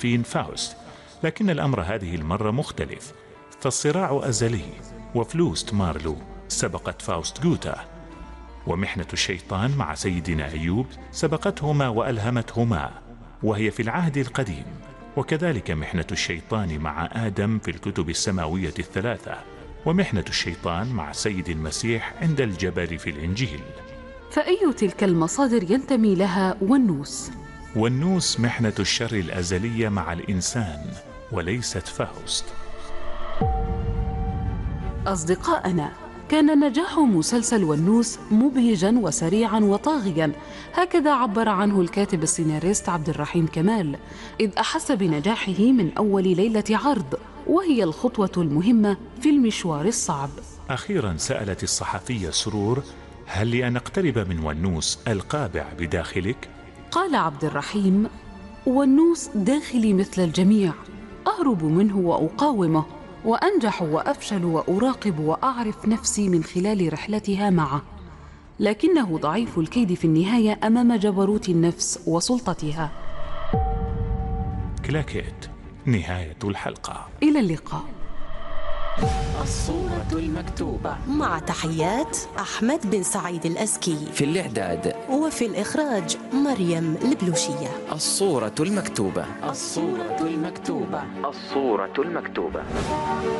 جوزفين فاوست، لكن الأمر هذه المرة مختلف، فالصراع أزلي، وفلوست مارلو سبقت فاوست جوتا، ومحنة الشيطان مع سيدنا أيوب سبقتهما وألهمتهما، وهي في العهد القديم، وكذلك محنة الشيطان مع آدم في الكتب السماوية الثلاثة، ومحنة الشيطان مع سيد المسيح عند الجبل في الإنجيل. فأي تلك المصادر ينتمي لها والنوس؟ والنوس محنة الشر الأزلية مع الإنسان، وليست فاوست. أصدقائنا، كان نجاح مسلسل والنوس مبهجاً وسريعاً وطاغياً، هكذا عبر عنه الكاتب السيناريست عبد الرحيم كمال، إذ أحس بنجاحه من أول ليلة عرض، وهي الخطوة المهمة في المشوار الصعب. أخيراً سألت الصحفية سرور: هل لي أن أقترب من والنوس القابع بداخلك؟ قال عبد الرحيم: والنوس داخلي مثل الجميع، أهرب منه وأقاومه، وأنجح وأفشل وأراقب وأعرف نفسي من خلال رحلتها معه، لكنه ضعيف الكيد في النهاية أمام جبروت النفس وسلطتها. كلاكيت، نهاية الحلقة. إلى اللقاء. الصورة المكتوبة، مع تحيات أحمد بن سعيد الأزكي، في الإعداد وفي الإخراج مريم البلوشية. الصورة المكتوبة، الصورة المكتوبة، الصورة المكتوبة.